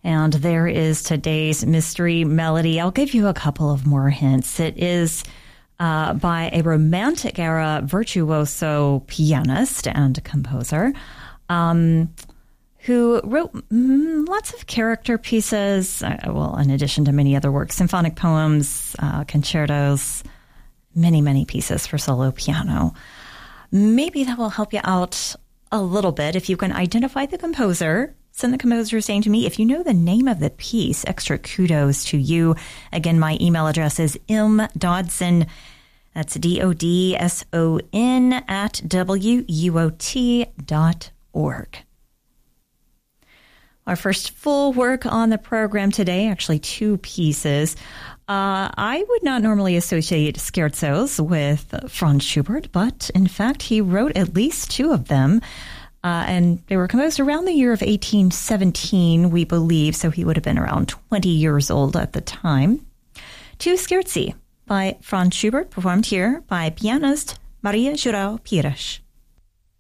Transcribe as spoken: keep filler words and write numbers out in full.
And there is today's mystery melody. I'll give you a couple of more hints. It is uh, by a Romantic era virtuoso pianist and composer um, who wrote mm, lots of character pieces, uh, well, in addition to many other works, symphonic poems, uh, concertos, many, many pieces for solo piano. Maybe that will help you out a little bit. If you can identify the composer, send the composer's name to me. If you know the name of the piece, extra kudos to you. Again, my email address is mdodson, that's D O D S O N, at W U O T dot org. Our first full work on the program today, actually two pieces. Uh, I would not normally associate scherzos with Franz Schubert, but in fact, he wrote at least two of them. Uh, and they were composed around the year of eighteen seventeen, we believe, so he would have been around twenty years old at the time. Two scherzi by Franz Schubert, performed here by pianist Maria João Pires.